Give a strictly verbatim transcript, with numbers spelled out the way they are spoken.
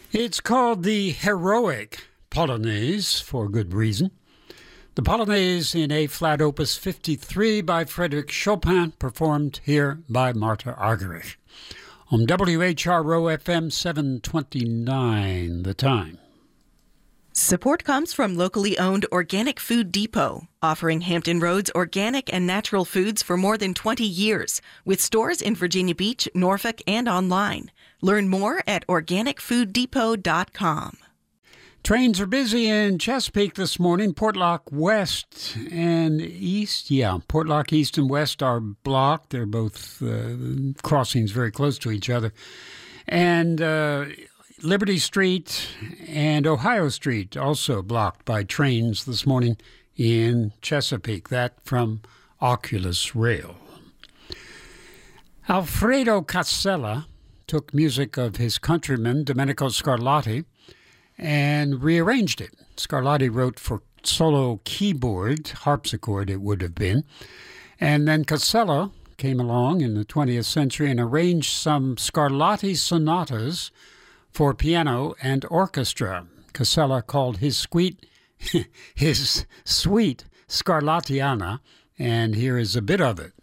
It's called the Heroic Polonaise for good reason. The Polonaise in A-flat opus fifty-three by Frédéric Chopin, performed here by Marta Argerich. On W H R O F M seven twenty-nine, The Time. Support comes from locally owned Organic Food Depot, offering Hampton Roads organic and natural foods for more than twenty years, with stores in Virginia Beach, Norfolk, and online. Learn more at organic food depot dot com. Trains are busy in Chesapeake this morning. Portlock West and East, yeah, Portlock East and West are blocked. They're both uh, crossings very close to each other. And uh, Liberty Street and Ohio Street also blocked by trains this morning in Chesapeake. That from Oculus Rail. Alfredo Casella took music of his countryman Domenico Scarlatti and rearranged it. Scarlatti wrote for solo keyboard, harpsichord it would have been. And then Casella came along in the twentieth century and arranged some Scarlatti sonatas for piano and orchestra. Casella called his suite, his suite Scarlattiana, and here is a bit of it.